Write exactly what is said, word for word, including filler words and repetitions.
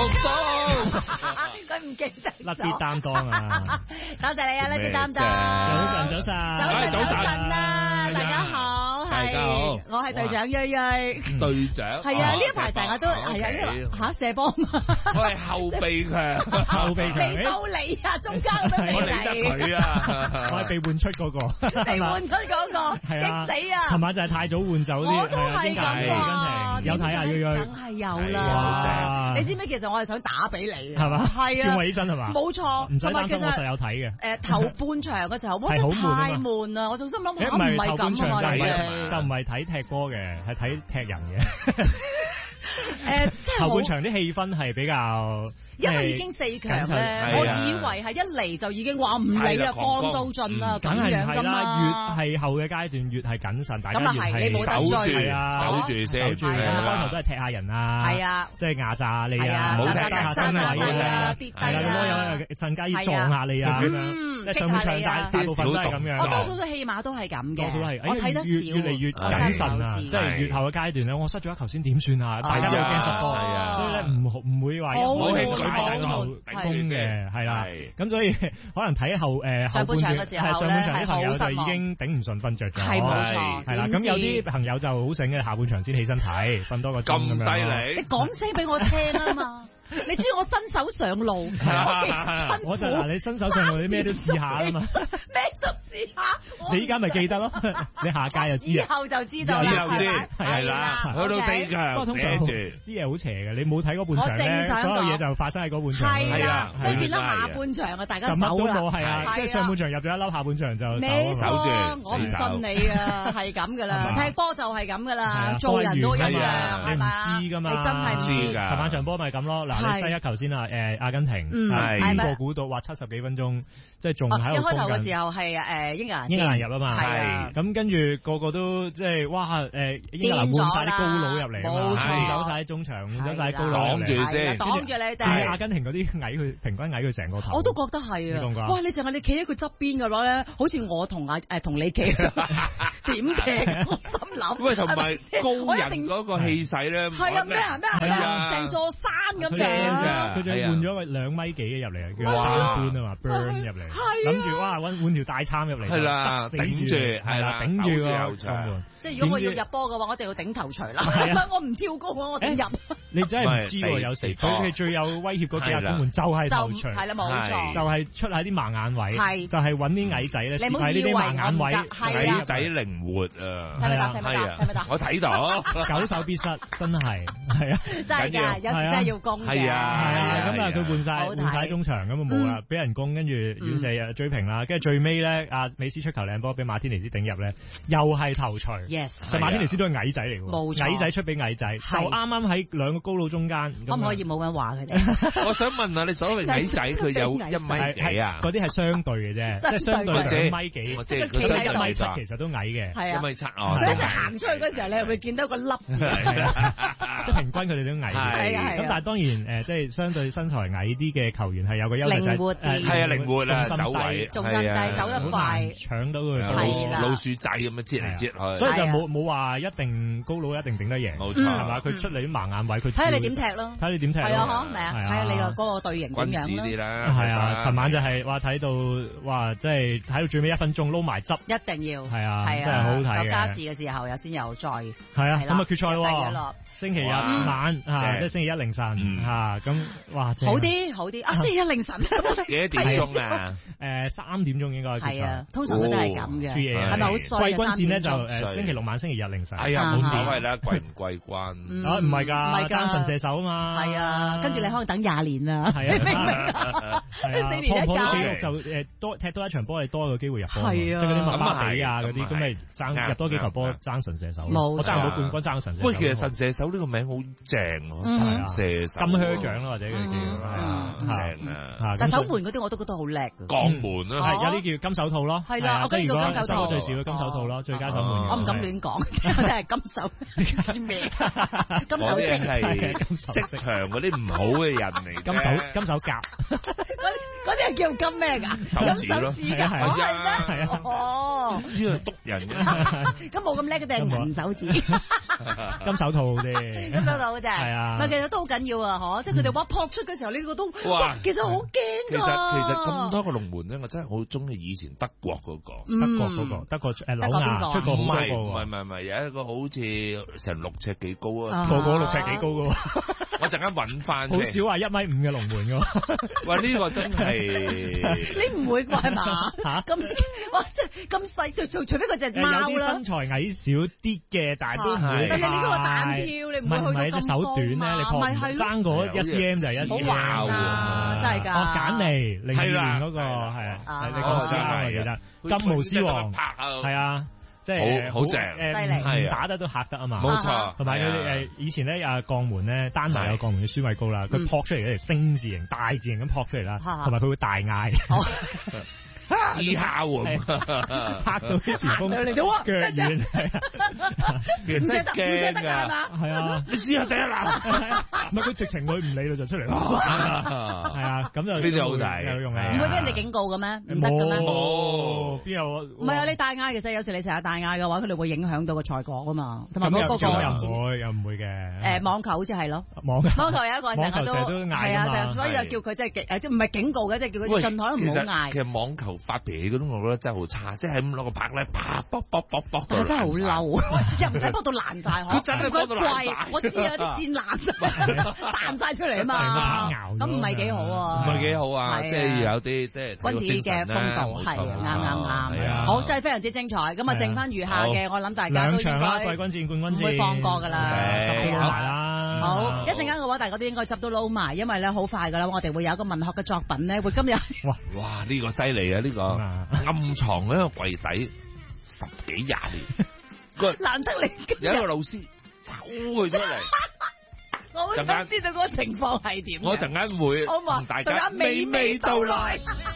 服裝， 佢唔記得甩啲擔當啊！ 多謝你啊，甩啲擔當。 早晨，早晨， 早晨， 早晨啊！大家好， 大家好， 我係隊長瑞瑞。 隊長係啊，呢一排成日都係啊，呢個嚇射波嘛。 我係後備強， 後備強。 嚟到你啊，中間嗰個我理得佢啊， 我係被換出嗰個， 被換出嗰個，激死啊！ 尋晚就係太早換走啲， 我都係咁啊！ 有睇啊，瑞瑞， 梗係有啦。你知唔知其實我係想打俾你係嘛？ 係啊， 叫我起身係嘛？ 冇錯， 唔使擔心，我實有睇嘅。 誒頭半場嘅時候，哇真係太悶啦！我仲心諗嚇唔係咁啊嘛，你哋就唔係睇踢波嘅，係睇踢人嘅。 誒，即係後半場啲氣氛係比較， 因為已經四強咧，我以為係一嚟就已經話唔理啦，放到盡啦，咁樣㗎嘛。 越係後嘅階段越係謹慎，大家越係守住， 守住先。 守住，開頭都係踢下人啊， 係啊， 即係壓榨你啊， 唔好踢下身位啊， 跌低係啦，咁有趁機撞下你啊，咁樣，即係上半場大大部分都係咁樣。 我多數都起碼都係咁嘅， 多數係， 我睇得少， 越嚟越謹慎啊，即係越後嘅階段咧，我失咗一球先點算啊？大家都驚失波。係啊，所以咧唔唔會話一口氣舉大個後攻嘅，係啦。咁所以可能睇後誒上半場嘅時候咧， 上半場啲朋友就已經頂唔順瞓着咗。 係冇錯， 係啦。咁有啲朋友就好醒嘅，下半場先起身睇，瞓多個鐘咁樣。 咁犀利！ 你講聲俾我聽啊嘛！你知我新手上路， 我就嗱你新手上路，你咩都試下啊嘛， 咩都試下。 你依家咪記得咯，你下屆就知， 以後就知道啦， 以後知係啦，去到四強， 不過通常啲嘢好邪嘅，你冇睇嗰半場咧，所有嘢就發生喺嗰半場。 係啊，你變咗下半場啊，大家守啦， 係啊，即係上半場入咗一粒，下半場就守住。 我唔信你啊，係咁噶啦，踢波就係咁噶啦，做人都一樣，係嘛？ 你唔知噶嘛？ 你真係唔知㗎。 尋晚場波咪咁咯，嗱。西一球先啦，誒阿根廷，邊個估到話七十幾分鐘，即係仲喺度。 一開頭嘅時候係誒英格蘭， 英格蘭入啊嘛， 係咁跟住個個都即係哇誒英格蘭換晒啲高佬入嚟啊嘛，換走晒中場，換走晒高佬擋住先， 擋住你哋。阿根廷嗰啲矮佢平均矮佢成個頭， 我都覺得係啊。哇！你淨係你企喺佢側邊嘅話咧，好似我同阿誒同你企點踢，我心諗。 喂，同埋高人嗰個氣勢咧， 係啊咩啊咩啊，成座山咁樣。 佢仲換咗個兩米幾嘅入嚟，叫三端啊嘛 ，burn 入嚟，諗住哇揾換條大衫入嚟， 係啦，頂住，係啦， 頂住個。 即係如果我要入波嘅話，我一定要頂頭錘啦。唔係我唔跳高，我點入？ 你真係唔知喎，有時佢哋最有威脅嗰幾下攻門就係頭錘， 係啦冇錯， 就係出喺啲盲眼位， 係就係揾啲矮仔咧， 你唔好以為盲眼位， 矮仔靈活啊， 睇咪得？睇咪得？睇咪得？ 我睇到， 久守必失，真係係啊， 真係㗎，有時真係要攻嘅， 係啊，係啊， 咁啊佢換晒換晒中場，咁啊冇啦，俾人攻，跟住遠射啊追平啦，跟住最尾咧阿美斯出球靚波，俾馬天尼斯頂入咧，又係頭錘， yes， 就馬天尼斯都係矮仔嚟㗎， 冇錯， 矮仔出俾矮仔，就啱啱喺兩個高佬中間， 可唔可以冇咁話佢哋？ 我想問下你所謂矮仔，佢有一米幾啊？ 嗰啲係相對嘅啫，即係相對兩米幾， 即係佢一米七其實都矮嘅， 係啊， 一米七哦。 佢一齊行出去嗰時候，你係會見到個粒字， 即係平均佢哋都矮嘅，咁但係當然誒，即係相對身材矮啲嘅球員係有個優勢， 靈活啲， 係啊，靈活啊，走位， 重心低，走得快， 搶到佢， 係啦， 老鼠仔咁樣擠嚟擠去， 所以就冇冇話一定高佬一定頂得贏， 冇錯， 係嘛？佢出嚟啲盲眼位，佢睇下你點踢咯， 睇下你點踢， 係啊，嗬，係啊，睇下你個嗰個隊形點樣君子啲啦， 係啊，尋晚就係話睇到哇，即係睇到最尾一分鐘撈埋汁， 一定要， 係啊， 係啊， 真係好好睇嘅。 有加時嘅時候有先有再，係啊，咁啊決賽喎。星期日晚啊，即係星期一凌晨嚇，咁哇，好啲好啲啊！星期一凌晨幾多點鐘啊？ 誒三點鐘應該係啊，通常都係咁嘅，係咪好衰？ 季軍戰咧就誒星期六晚、星期日凌晨。 係啊，冇所謂啦，季唔季軍啊？唔係㗎，單純射手啊嘛。 係啊，跟住你可能等廿年啊。係啊，明唔明啊？四年一屆就誒多踢多一場波，你多個機會入波。係啊，即係嗰啲麥巴比啊嗰啲，咁咪爭入多幾球波，爭神射手。 冇， 我爭唔到冠軍，爭神射手。 喂，其實神射手呢個名好正喎，神射手金靴獎咯，或者佢叫啊，正啊！ 但守門嗰啲我都覺得好叻嘅， 鋼門啊， 係有啲叫金手套咯， 係啦，我跟住個金手套最少嘅金手套咯，最佳守門員。 我唔敢亂講，真係金手，知咩？金手套係係職場嗰啲唔好嘅人嚟。 金手金手甲， 嗰嗰啲係叫金咩㗎？ 手指咯， 手指㗎， 係係咩？哦， 呢個督人嘅。 咁冇咁叻嘅定係銀手指？ 金手套啫， 金手套啫。係啊， 但其實都好緊要啊，嗬！即係佢哋話撲出嘅時候，呢個都哇，其實好驚㗎。 其實其實咁多個龍門咧，我真係好中意以前德國嗰個。 德國嗰個，德國誒紐亞出過好多個。 唔係唔係唔係，有一個好似成六尺幾高啊， 個個六尺幾高㗎喎。 我陣間揾翻。 好少話一米五嘅龍門㗎喎。 喂，呢個真係。 你唔會啩嘛？嚇咁哇！即係咁細，除除非佢隻貓啦。 有啲身材矮少啲嘅，但係都唔會。 但係你呢個彈跳，你唔會去到咁手短咧，你撲爭嗰一 cm 就係一 cm。 好玩啊！真係㗎。 哦，簡尼零二年嗰個係啊，你講先我記得。金毛獅王係啊，即係好好正， 誒打得都嚇得啊嘛。 冇錯。 同埋佢哋誒以前咧啊鋼門咧，丹麥有鋼門嘅舒米高啦，佢撲出嚟嗰條星字形、大字形咁撲出嚟啦，同埋佢會大嗌。 以下喎， 拍到啲前鋒腳軟， 其實真係驚㗎， 係啊，你試下第一啦，唔係佢直情佢唔理佢就出嚟咯，係啊，咁就呢啲好大有用嘅， 唔會俾人哋警告嘅咩？唔得嘅咩？ 冇，邊有？ 唔係啊，你大嗌其實有時你成日大嗌嘅話，佢哋會影響到個賽果㗎嘛，同埋嗰個又唔會又唔會嘅。 誒網球好似係咯， 網網球有一個成日都嗌係啊，成日所以就叫佢即係警誒即係唔係警告嘅，即係叫佢盡可能唔好嗌。 其實網球發脾氣嗰種，我覺得真係好差，即係咁攞個拍咧，啪卜卜卜卜， 但係真係好嬲，又唔使卜到爛晒， 佢真係卜到爛晒， 我知啊，啲線爛晒，彈晒出嚟啊嘛，咁唔係幾好啊， 唔係幾好啊，即係有啲即係君子嘅風度，係啱啱啱，好真係非常之精彩，咁啊剩翻餘下嘅，我諗大家都應該季軍戰、冠軍戰唔會放過㗎啦， 執到撈埋啦， 好一陣間嘅話，大家都應該執到撈埋，因為咧好快㗎啦，我哋會有一個文學嘅作品咧，會今日哇哇呢個犀利啊呢個暗藏喺個櫃底十幾廿年，個難得你有一個老師抽佢出嚟， 我好想知道嗰個情況係點。 我陣間會同大家娓娓道來。